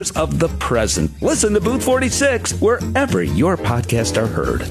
of the present. Listen to Booth 46 wherever your podcasts are heard.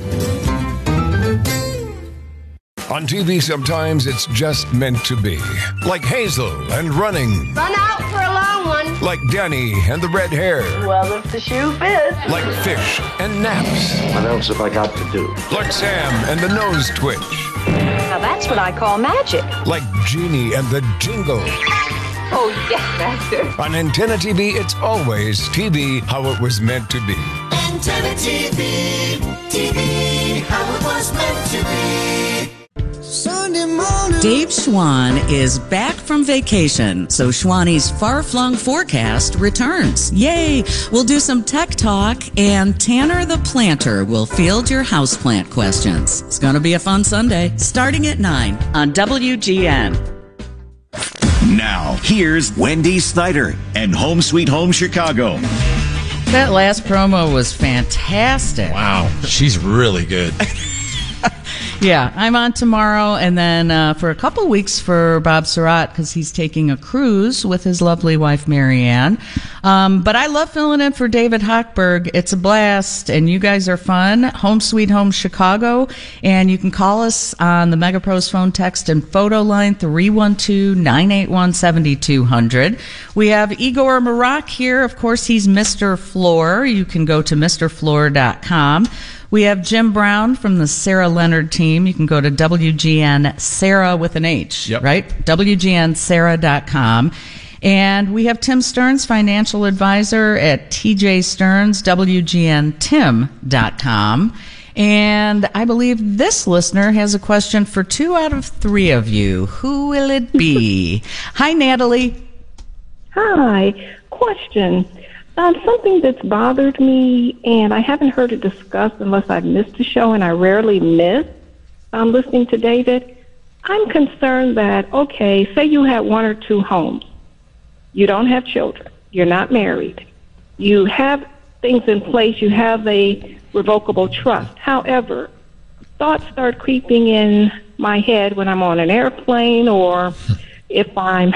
On TV, sometimes it's just meant to be. Like Hazel and running. Run out for a long one. Like Danny and the red hair. Well, if the shoe fits. Like Fish and naps. What else have I got to do? Like Sam and the nose twitch. Now that's what I call magic. Like Genie and the jingle. Oh, yes, Master. On Antenna TV, it's always TV how it was meant to be. Antenna TV, TV how it was meant to be. Sunday morning. Dave Schwan is back from vacation, so Schwani's far-flung forecast returns. Yay! We'll do some tech talk, and Tanner the Planter will field your houseplant questions. It's going to be a fun Sunday, starting at 9 on WGN. Now, here's Wendy Snyder and Home Sweet Home Chicago. That last promo was fantastic. Wow, she's really good. Yeah, I'm on tomorrow, and then for a couple weeks for Bob Surratt because he's taking a cruise with his lovely wife, Marianne. But I love filling in for David Hochberg. It's a blast, and you guys are fun. Home Sweet Home Chicago, and you can call us on the MegaPros phone, text, and photo line 312-981-7200. We have Igor Marak here. Of course, he's Mr. Floor. You can go to MrFloor.com. We have Jim Brown from the Sarah Leonard team. You can go to WGN Sarah with an H, right? WGNSarah.com. And we have Tim Stearns, financial advisor at TJ Stearns, WGNTim.com. And I believe this listener has a question for 2 out of 3 of you. Who will it be? Hi, Natalie. Hi. Question. Something that's bothered me, and I haven't heard it discussed unless I've missed a show, and I rarely miss listening to David. I'm concerned that, okay, say you have 1 or 2 homes. You don't have children. You're not married. You have things in place. You have a revocable trust. However, thoughts start creeping in my head when I'm on an airplane or if I'm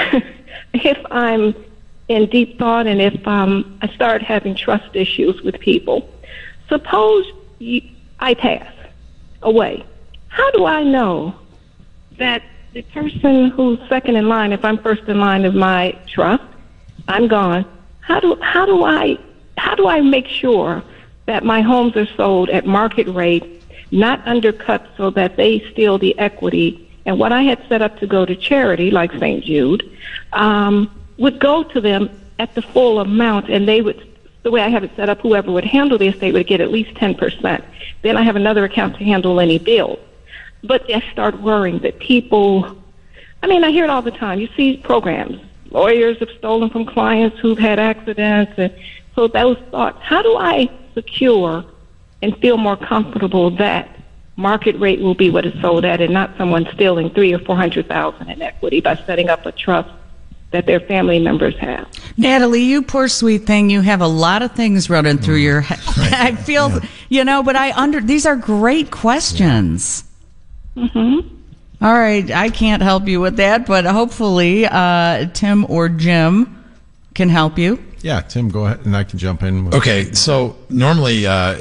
in deep thought, and if I start having trust issues with people. Suppose I pass away. How do I know that the person who's second in line, if I'm first in line of my trust, I'm gone? How do I make sure that my homes are sold at market rate, not undercut so that they steal the equity? And what I had set up to go to charity, like St. Jude, would go to them at the full amount, and they would, the way I have it set up, whoever would handle the estate would get at least 10%. Then I have another account to handle any bills. But I start worrying that people, I hear it all the time. You see programs. Lawyers have stolen from clients who've had accidents. And so those thoughts, how do I secure and feel more comfortable that market rate will be what it's sold at and not someone stealing $300,000 or $400,000 in equity by setting up a trust that their family members have? Natalie, you poor sweet thing, you have a lot of things running through your head. Right. I feel, but these are great questions. Mm-hmm. All right, I can't help you with that, but hopefully Tim or Jim can help you. Yeah, Tim, go ahead, and I can jump in. Okay, so normally,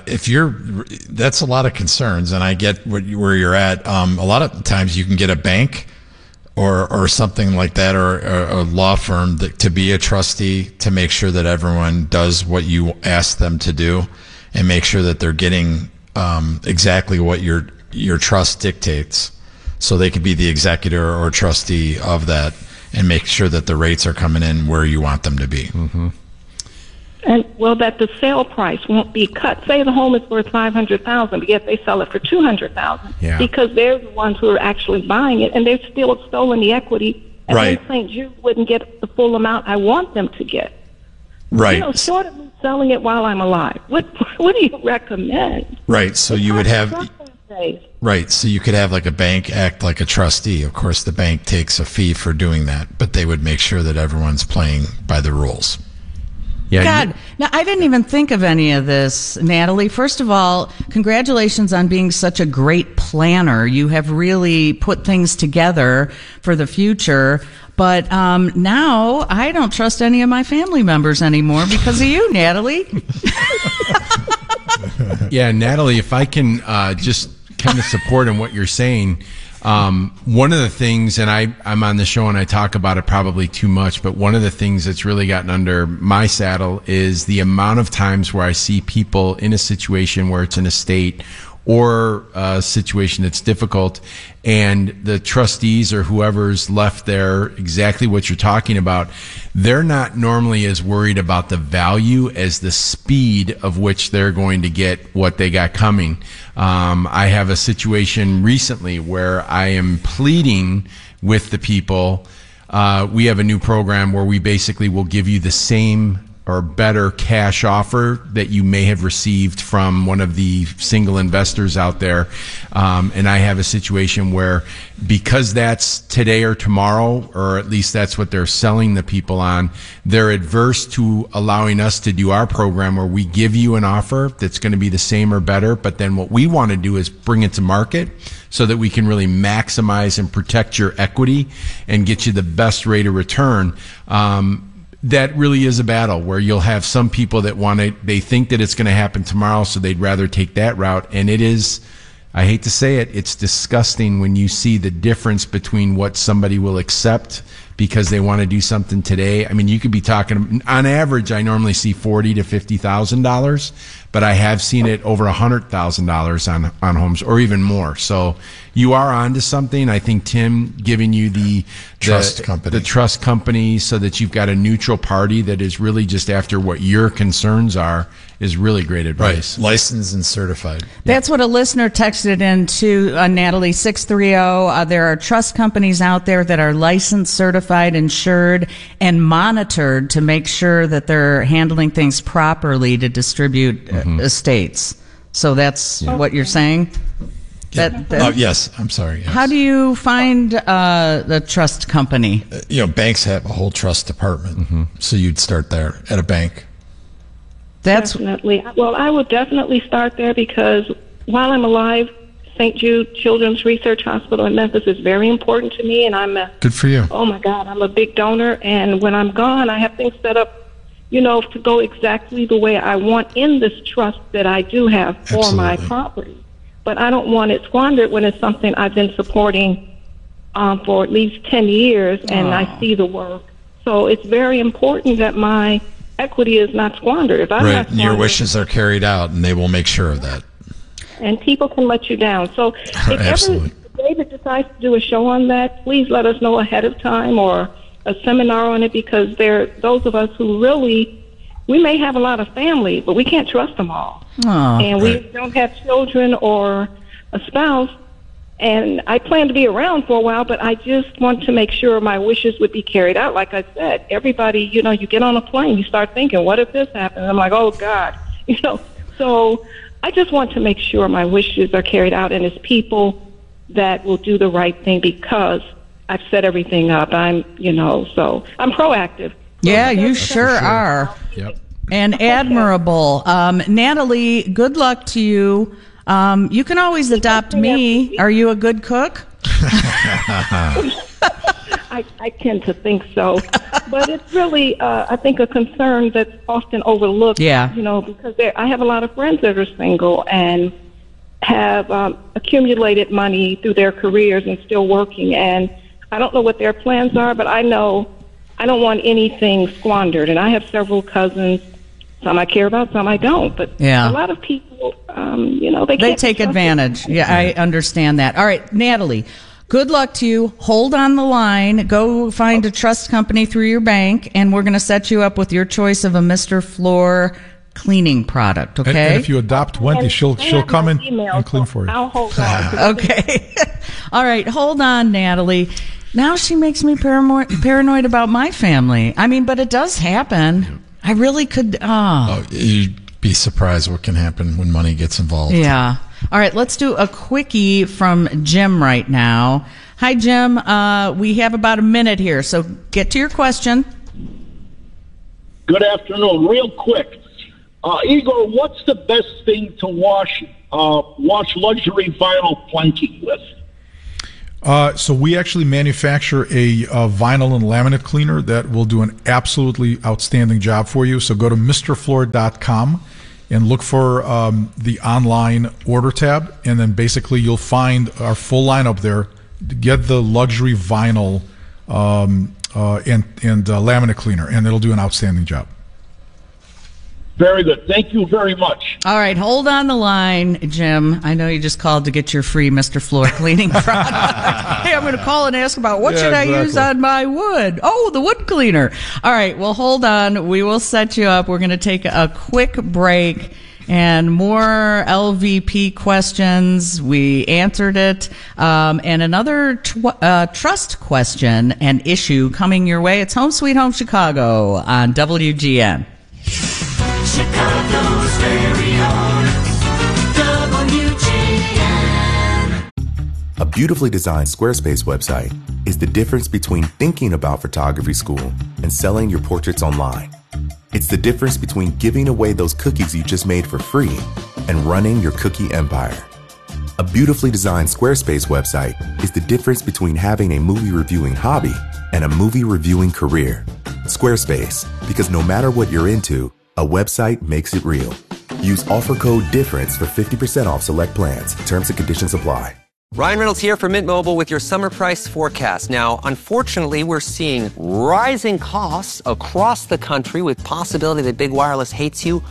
that's a lot of concerns, and I get where you're at. A lot of times you can get a bank or something like that, or a law firm to be a trustee to make sure that everyone does what you ask them to do, and make sure that they're getting exactly what your trust dictates, so they could be the executor or trustee of that, and make sure that the rates are coming in where you want them to be. Mm-hmm. And that the sale price won't be cut. Say the home is worth $500,000, but yet they sell it for $200,000 because they're the ones who are actually buying it, and they've still stolen the equity. And then St. Jude wouldn't get the full amount I want them to get. Right. Short of me selling it while I'm alive, what do you recommend? Right. So you would have. Right. So you could have like a bank act like a trustee. Of course, the bank takes a fee for doing that, but they would make sure that everyone's playing by the rules. Yeah. God, now I didn't even think of any of this, Natalie. First of all, congratulations on being such a great planner. You have really put things together for the future. But now I don't trust any of my family members anymore because of you, Natalie. Yeah, Natalie, if I can just kind of support in what you're saying. One of the things, and I'm on the show and I talk about it probably too much, but one of the things that's really gotten under my saddle is the amount of times where I see people in a situation where it's an estate or a situation that's difficult, and the trustees or whoever's left there, exactly what you're talking about, they're not normally as worried about the value as the speed of which they're going to get what they got coming. I have a situation recently where I am pleading with the people. We have a new program where we basically will give you the same or better cash offer that you may have received from one of the single investors out there. And I have a situation where, because that's today or tomorrow, or at least that's what they're selling the people on, they're adverse to allowing us to do our program where we give you an offer that's going to be the same or better. But then what we want to do is bring it to market so that we can really maximize and protect your equity and get you the best rate of return. That really is a battle where you'll have some people that they think that it's going to happen tomorrow, so they'd rather take that route. And it is, I hate to say it, it's disgusting when you see the difference between what somebody will accept because they want to do something today. I mean, you could be talking, on average, I normally see $40,000 to $50,000, but I have seen it over $100,000 on homes, or even more. So you are onto something. I think Tim giving you the trust company so that you've got a neutral party that is really just after what your concerns are is really great advice. Right. Licensed and certified. That's what a listener texted in to Natalie 630. There are trust companies out there that are licensed, certified, insured, and monitored to make sure that they're handling things properly to distribute estates. So that's what you're saying? Yes, I'm sorry. Yes. How do you find the trust company? Banks have a whole trust department, so you'd start there at a bank. Definitely. Well, I would definitely start there because while I'm alive, St. Jude Children's Research Hospital in Memphis is very important to me, and good for you. Oh my God, I'm a big donor, and when I'm gone, I have things set up, to go exactly the way I want in this trust that I do have for my property. But I don't want it squandered when it's something I've been supporting for at least 10 years, and I see the work. So it's very important that my equity is not squandered. If I'm not squandered, your wishes are carried out, and they will make sure of that. And people can let you down. So if ever David decides to do a show on that, please let us know ahead of time or a seminar on it, because there are those of us who really, we may have a lot of family, but we can't trust them all. And we don't have children or a spouse. And I plan to be around for a while, but I just want to make sure my wishes would be carried out. Like I said, everybody, you get on a plane, you start thinking, what if this happens? I'm like, oh, God. So I just want to make sure my wishes are carried out, and it's people that will do the right thing because I've set everything up. So I'm proactive. Yeah, you sure are. Yep. And admirable. Natalie, good luck to you. You can always adopt me. Are you a good cook? I tend to think so. But it's really, I think, a concern that's often overlooked. Yeah. Because I have a lot of friends that are single and have accumulated money through their careers and still working. And I don't know what their plans are, but I know I don't want anything squandered. And I have several cousins. Some I care about, some I don't. But a lot of people, they take advantage. Yeah, I understand that. All right, Natalie, good luck to you. Hold on the line. Go find a trust company through your bank, and we're going to set you up with your choice of a Mr. Floor cleaning product, okay? And if you adopt Wendy, she'll come in and clean for you. I'll hold on. Okay. All right, hold on, Natalie. Now she makes me paranoid about my family. I mean, but it does happen. I really could. You'd be surprised what can happen when money gets involved. Yeah. All right, let's do a quickie from Jim right now. Hi, Jim. We have about a minute here, so get to your question. Good afternoon. Real quick, Igor, what's the best thing to wash luxury vinyl planking with? So we actually manufacture a vinyl and laminate cleaner that will do an absolutely outstanding job for you. So go to MrFloor.com and look for the online order tab, and then basically you'll find our full lineup there. Get the luxury vinyl and laminate cleaner, and it'll do an outstanding job. Very good. Thank you very much. All right, hold on the line, Jim. I know you just called to get your free Mr. Floor cleaning product. Hey, I'm going to call and ask about what should I use on my wood? Oh, the wood cleaner. All right, well, hold on. We will set you up. We're going to take a quick break. And more LVP questions. We answered it. And another trust question and issue coming your way. It's Home Sweet Home Chicago on WGN. Chicago's very own WGN. A beautifully designed Squarespace website is the difference between thinking about photography school and selling your portraits online. It's the difference between giving away those cookies you just made for free and running your cookie empire. A beautifully designed Squarespace website is the difference between having a movie reviewing hobby and a movie reviewing career. Squarespace, because no matter what you're into, a website makes it real. Use offer code DIFFERENCE for 50% off select plans. Terms and conditions apply. Ryan Reynolds here from Mint Mobile with your summer price forecast. Now, unfortunately, we're seeing rising costs across the country with possibility that big wireless hates you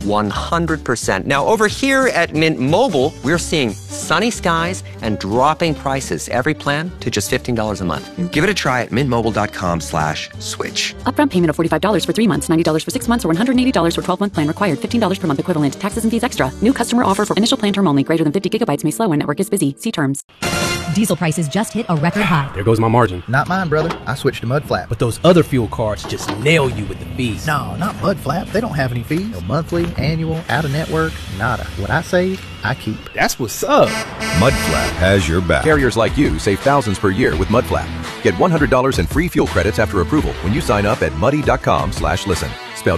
100%. Now, over here at Mint Mobile, we're seeing sunny skies and dropping prices. Every plan to just $15 a month. Give it a try at mintmobile.com/switch. Upfront payment of $45 for 3 months, $90 for 6 months, or $180 for 12-month plan required. $15 per month equivalent. Taxes and fees extra. New customer offer for initial plan term only. Greater than 50 gigabytes may slow when network is busy. See terms. Diesel prices just hit a record high. There goes my margin. Not mine, brother. I switched to Mudflap. But those other fuel cards just nail you with the fees. No, not Mudflap. They don't have any fees. No monthly, annual, out-of-network, nada. What I save, I keep. That's what's up. Mudflap has your back. Carriers like you save thousands per year with Mudflap. Get $100 in free fuel credits after approval when you sign up at muddy.com/listen. Spelled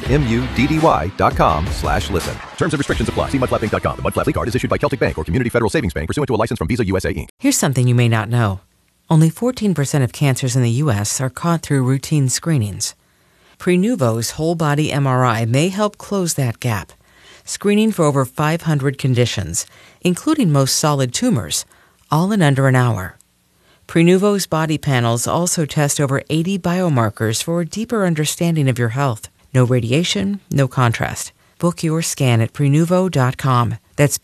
MUDDY.com/listen. Terms and restrictions apply. See mudflapping.com. The Mudflap card is issued by Celtic Bank or Community Federal Savings Bank pursuant to a license from Visa USA Inc. Here's something you may not know. Only 14% of cancers in the U.S. are caught through routine screenings. Prenuvo's whole body MRI may help close that gap, screening for over 500 conditions, including most solid tumors, all in under an hour. Prenuvo's body panels also test over 80 biomarkers for a deeper understanding of your health. No radiation, no contrast. Book your scan at Prenuvo.com. That's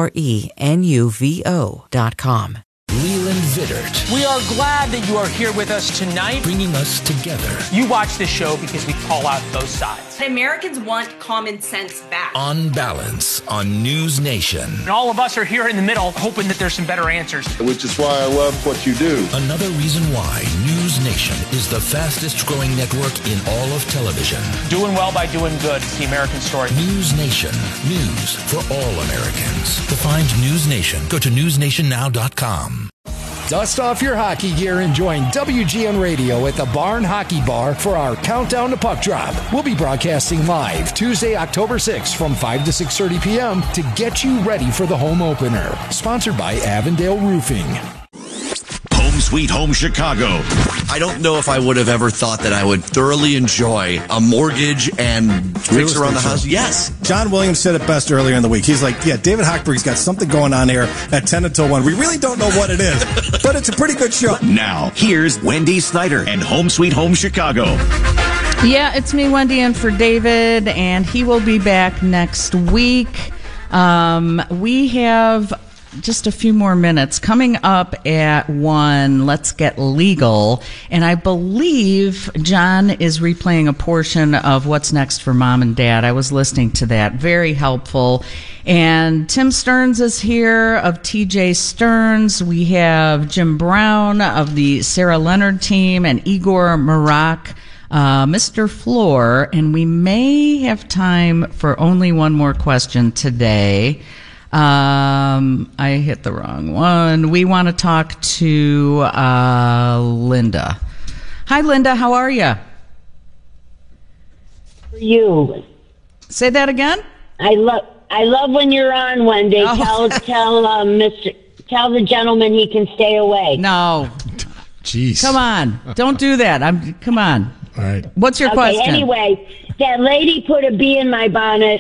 PRENUVO.com. Leland Vittert. We are glad that you are here with us tonight. Bringing us together. You watch this show because we call out both sides. Americans want common sense back. On Balance on News Nation. And all of us are here in the middle hoping that there's some better answers. Which is why I love what you do. Another reason why News Nation is the fastest growing network in all of television. Doing well by doing good. It's the American story. News Nation. News for all Americans. To find News Nation, go to newsnationnow.com. Dust off your hockey gear and join WGN Radio at the Barn Hockey Bar for our Countdown to Puck Drop. We'll be broadcasting live Tuesday, October 6th from 5 to 6:30 p.m. to get you ready for the home opener. Sponsored by Avondale Roofing. Home Sweet Home Chicago. I don't know if I would have ever thought that I would thoroughly enjoy a mortgage and fix around the house. Yes. John Williams said it best earlier in the week. He's like, yeah, David Hochberg's got something going on here at 10 until 1. We really don't know what it is, but it's a pretty good show. Now, here's Wendy Snyder and Home Sweet Home Chicago. Yeah, it's me, Wendy, and for David, and he will be back next week. We have just a few more minutes. Coming up at 1, Let's Get Legal. And I believe John is replaying a portion of What's Next for Mom and Dad. I was listening to that. Very helpful. And Tim Stearns is here of TJ Stearns. We have Jim Brown of the Sarah Leonard team and Igor Marak, Mr. Floor. And we may have time for only one more question today. I hit the wrong one. We want to talk to Linda. Hi, Linda. How are you? you. Say that again? I love when you're on, Wendy. Oh. Tell the gentleman he can stay away. No. Jeez. Come on. Don't do that. Come on. All right. What's your question? Anyway, that lady put a bee in my bonnet